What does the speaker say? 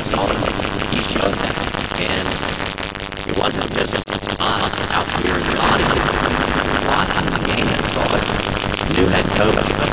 saw it, he showed that. And it wasn't just us out here in the audience watching the game that saw it. New head coach